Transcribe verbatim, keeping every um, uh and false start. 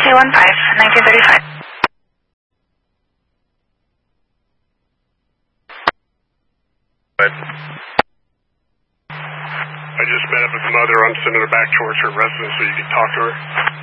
K one five, nineteen thirty-five. I just met up with the mother. I'm sending her back towards her residence so you can talk to her.